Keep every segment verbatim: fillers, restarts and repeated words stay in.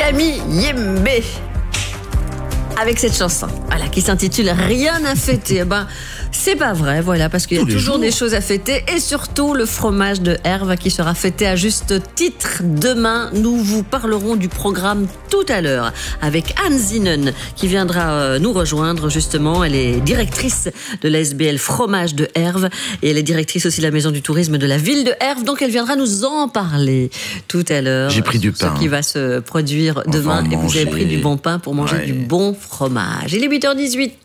Camille Yembe avec cette chanson, voilà, qui s'intitule Rien à fêter. Eh ben, c'est pas vrai, voilà, parce qu'il y a toujours jours. des choses à fêter, et surtout le fromage de Herve qui sera fêté à juste titre demain. Nous vous parlerons du programme tout à l'heure avec Anne Zinen qui viendra nous rejoindre justement. Elle est directrice de la S B L Fromage de Herve et elle est directrice aussi de la Maison du Tourisme de la ville de Herve. Donc elle viendra nous en parler tout à l'heure. J'ai pris du pain. Ce qui va se produire demain, et vous avez pris du bon pain pour manger ouais. du bon fromage. Il est huit heures dix-huit.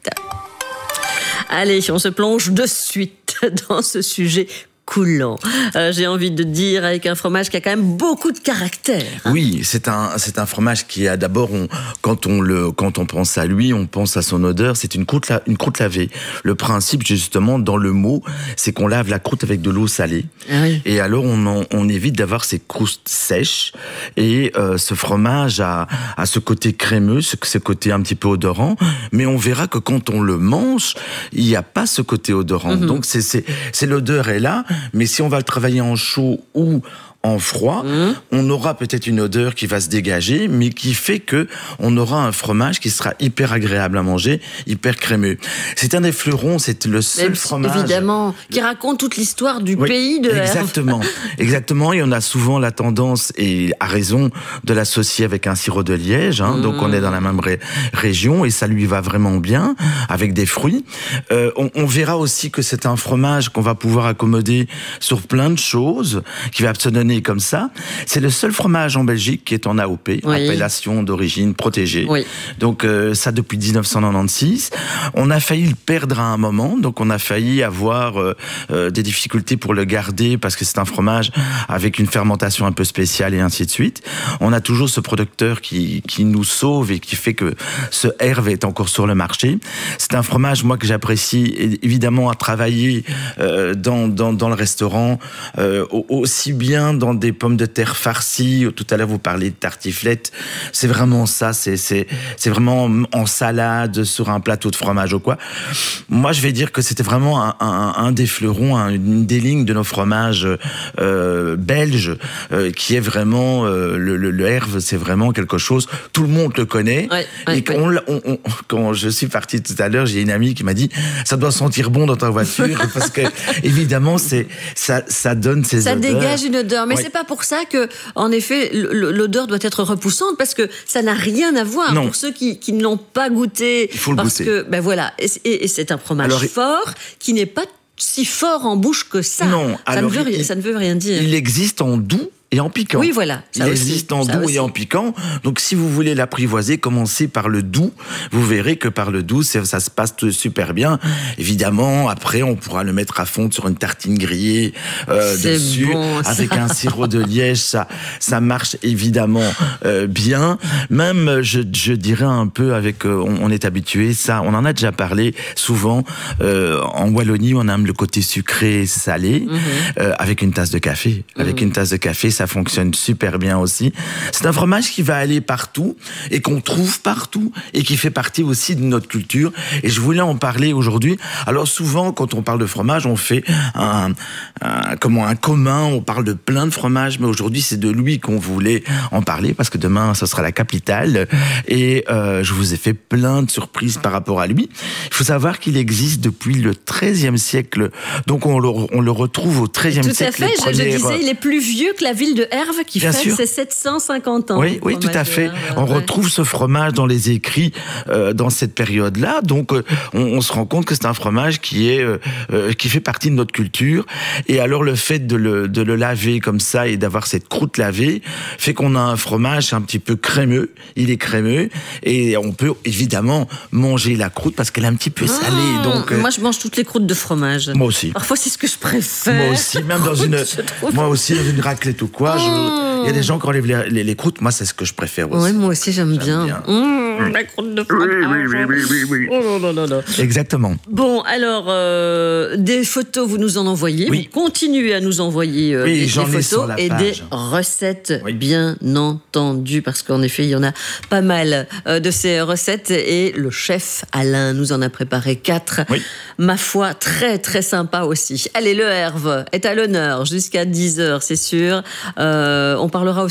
Allez, on se plonge de suite dans ce sujet coulant. Euh, j'ai envie de dire, avec un fromage qui a quand même beaucoup de caractère. Hein. Oui, c'est un, c'est un fromage qui a d'abord, on, quand, on le, quand on pense à lui, on pense à son odeur, c'est une croûte, une croûte lavée. Le principe, justement, dans le mot, c'est qu'on lave la croûte avec de l'eau salée. Ah oui. Et alors, on, en, on évite d'avoir ces croûtes sèches. Et euh, ce fromage a, a ce côté crémeux, ce, ce côté un petit peu odorant. Mais on verra que quand on le mange, il n'y a pas ce côté odorant. Mm-hmm. Donc, c'est, c'est, c'est l'odeur est là. Mais si on va le travailler en chaud ou en froid, mmh. on aura peut-être une odeur qui va se dégager, mais qui fait que on aura un fromage qui sera hyper agréable à manger, hyper crémeux. C'est un des fleurons, c'est le seul mais fromage... Évidemment, qui raconte toute l'histoire du oui, pays de Exactement, Herve. exactement. Et on a souvent la tendance, et à raison, de l'associer avec un sirop de liège. Hein, mmh. Donc on est dans la même ré- région et ça lui va vraiment bien, avec des fruits. Euh, on, on verra aussi que c'est un fromage qu'on va pouvoir accommoder sur plein de choses, qui va se donner comme ça. C'est le seul fromage en Belgique qui est en A O P, oui. appellation d'origine protégée. Oui. Donc euh, ça depuis dix-neuf cent quatre-vingt-seize. On a failli le perdre à un moment, donc on a failli avoir euh, euh, des difficultés pour le garder parce que c'est un fromage avec une fermentation un peu spéciale et ainsi de suite. On a toujours ce producteur qui, qui nous sauve et qui fait que ce Herve est encore sur le marché. C'est un fromage, moi, que j'apprécie évidemment à travailler euh, dans, dans, dans le restaurant, euh, aussi bien dans des pommes de terre farcies. Tout à l'heure, vous parlez de tartiflette. C'est vraiment ça. C'est, c'est, c'est vraiment en salade, sur un plateau de fromage ou quoi. Moi, je vais dire que c'était vraiment un, un, un des fleurons, un, une des lignes de nos fromages euh, belges, euh, qui est vraiment euh, le, le, le Herve, c'est vraiment quelque chose. Tout le monde le connaît. Ouais, ouais, et quand, ouais. on, on, quand je suis parti tout à l'heure, j'ai une amie qui m'a dit ça doit sentir bon dans ta voiture parce que évidemment, c'est ça, ça donne ces ça odeurs. Ça dégage une odeur. Mais ouais. c'est pas pour ça que, en effet, l'odeur doit être repoussante, parce que ça n'a rien à voir. Non. Pour ceux qui, qui ne l'ont pas goûté. Il faut le parce goûter. Que, ben voilà, et, et, et c'est un fromage alors, fort qui n'est pas si fort en bouche que ça. Non. Ça, alors, ne, veut, il, ça ne veut rien dire. Il existe en doux et en piquant. Oui, voilà. Ça il aussi, existe en doux aussi. Et en piquant. Donc, si vous voulez l'apprivoiser, commencez par le doux. Vous verrez que par le doux, ça, ça se passe super bien. Évidemment, après, on pourra le mettre à fond sur une tartine grillée euh, dessus, bon, avec un sirop de liège. Ça, ça marche évidemment euh, bien. Même, je, je dirais un peu avec, euh, on, on est habitué. Ça, on en a déjà parlé souvent. Euh, en Wallonie, on aime le côté sucré, salé, mm-hmm. euh, avec une tasse de café. Mm-hmm. Avec une tasse de café. Ça fonctionne super bien aussi. C'est un fromage qui va aller partout et qu'on trouve partout et qui fait partie aussi de notre culture. Et je voulais en parler aujourd'hui. Alors souvent, quand on parle de fromage, on fait un, un, comment, un commun, on parle de plein de fromages, mais aujourd'hui, c'est de lui qu'on voulait en parler parce que demain, ce sera la capitale. Et euh, je vous ai fait plein de surprises par rapport à lui. Il faut savoir qu'il existe depuis le treizième siècle. Donc on le, on le retrouve au treizième siècle. Tout à fait. Je, premières... je disais, il est plus vieux que la ville de Herve qui Bien fête sûr. ses sept cent cinquante ans. Oui, oui, tout à fait. Herve, on ouais. retrouve ce fromage dans les écrits euh, dans cette période-là. Donc, euh, on, on se rend compte que c'est un fromage qui est euh, euh, qui fait partie de notre culture. Et alors, le fait de le de le laver comme ça et d'avoir cette croûte lavée fait qu'on a un fromage un petit peu crémeux. Il est crémeux et on peut évidemment manger la croûte parce qu'elle est un petit peu salée. Mmh, donc, euh, moi, je mange toutes les croûtes de fromage. Moi aussi. Parfois, c'est ce que je préfère. Moi aussi, même dans une, moi aussi dans une raclette ou quoi. Mmh. Je, il y a des gens qui enlèvent les, les, les croûtes. Moi, c'est ce que je préfère aussi. Oui, moi aussi, j'aime, j'aime bien. bien. Mmh, la croûte de fromage. Oui, oui, oui, oui, oui. Oh, non, non, non, non. Exactement. Bon, alors, euh, des photos, vous nous en envoyez. Oui. Vous continuez à nous envoyer euh, oui, des, des photos et page. des recettes, oui. bien entendu, parce qu'en effet, il y en a pas mal euh, de ces recettes. Et le chef Alain nous en a préparé quatre. Oui. Ma foi, très, très sympa aussi. Allez, le Herve est à l'honneur jusqu'à dix heures, c'est sûr. Euh, on parlera aussi de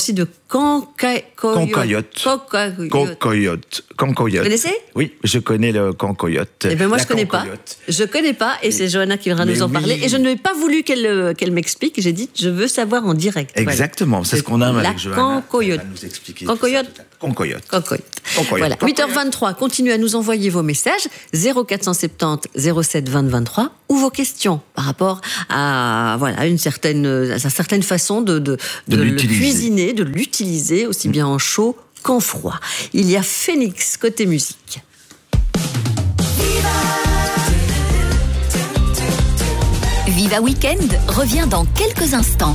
Canca- Cancoyote. Cancoyote. Cancoyote. Cancoyote. Vous connaissez? Oui, je connais le cancoyote. Eh ben moi, La je connais pas. cancoyote. Je connais pas, et c'est Johanna qui viendra Mais nous en oui. parler. Et je n'ai pas voulu qu'elle euh, qu'elle m'explique. J'ai dit, je veux savoir en direct. Exactement, c'est ce qu'on aime La avec Johanna. cancoyote. Elle va nous expliquer. Cancoyote. Cancoyote. Cancoyote. Cancoyote. Voilà. huit heures vingt-trois. Continuez à nous envoyer vos messages. zéro quatre cent soixante-dix zéro sept vingt vingt-trois ou vos questions par rapport à, voilà, une certaine, à une certaine façon de, de, De de le l'utiliser. cuisiner, de l'utiliser aussi bien en chaud qu'en froid. Il y a Phoenix côté musique. Viva Weekend revient dans quelques instants.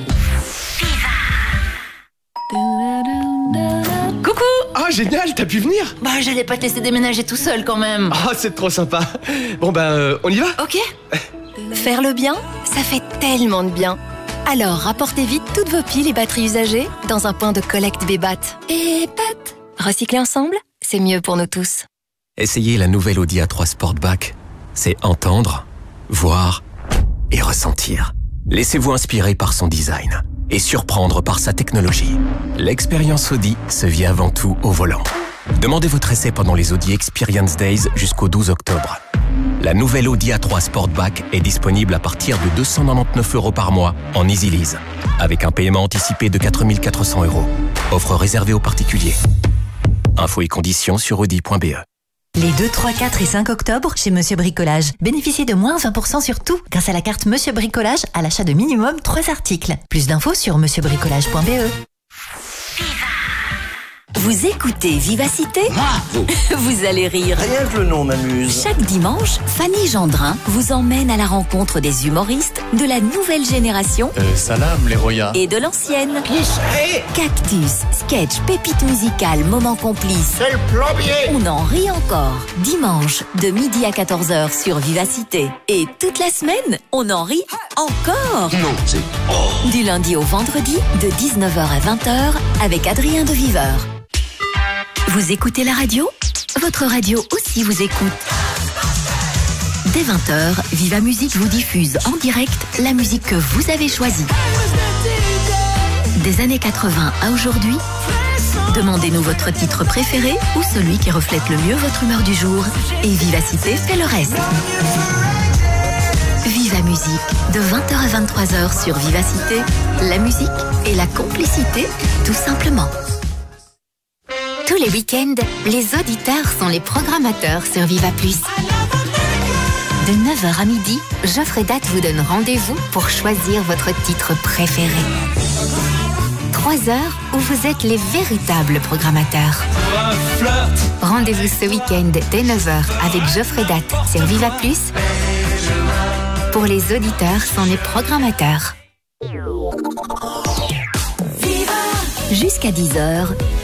Coucou! Ah, génial, t'as pu venir? Bah, j'allais pas te laisser déménager tout seul quand même. Ah, c'est trop sympa. Bon, ben, euh, on y va? Ok. Faire le bien, ça fait tellement de bien. Alors, rapportez vite toutes vos piles et batteries usagées dans un point de collecte Bébat. Bébat. Recycler ensemble, c'est mieux pour nous tous. Essayez la nouvelle Audi A trois Sportback. C'est entendre, voir et ressentir. Laissez-vous inspirer par son design et surprendre par sa technologie. L'expérience Audi se vit avant tout au volant. Demandez votre essai pendant les Audi Experience Days jusqu'au douze octobre. La nouvelle Audi A trois Sportback est disponible à partir de deux cent quatre-vingt-dix-neuf euros par mois en Easy Lease, avec un paiement anticipé de quatre mille quatre cents euros. Offre réservée aux particuliers. Infos et conditions sur audi point b e. Les deux, trois, quatre et cinq octobre, chez Monsieur Bricolage. Bénéficiez de moins vingt pour cent sur tout, grâce à la carte Monsieur Bricolage à l'achat de minimum trois articles. Plus d'infos sur monsieur bricolage point b e. Vous écoutez Vivacité? Vous allez rire. Rien que le nom m'amuse. Chaque dimanche, Fanny Gendrin vous emmène à la rencontre des humoristes de la nouvelle génération Euh, salam les royas. et de l'ancienne. Cactus, sketch, pépite musicale, moment complice. C'est le plombier. On en rit encore. Dimanche, de midi à quatorze heures sur Vivacité. Et toute la semaine, on en rit encore. Non, c'est... Du lundi au vendredi, de dix-neuf heures à vingt heures, avec Adrien de Viveur. Vous écoutez la radio? Votre radio aussi vous écoute. Dès vingt heures, Viva Musique vous diffuse en direct la musique que vous avez choisie. Des années quatre-vingts à aujourd'hui, demandez-nous votre titre préféré ou celui qui reflète le mieux votre humeur du jour. Et Vivacité fait le reste. Viva Musique, de vingt heures à vingt-trois heures sur Vivacité. La musique et la complicité, tout simplement. Tous les week-ends, les auditeurs sont les programmateurs sur Viva Plus. De neuf heures à midi, Geoffrey Date vous donne rendez-vous pour choisir votre titre préféré. Trois heures où vous êtes les véritables programmateurs. Rendez-vous ce week-end dès neuf heures avec Geoffrey Date sur Viva Plus. Pour les auditeurs sont les programmateurs. Jusqu'à dix heures,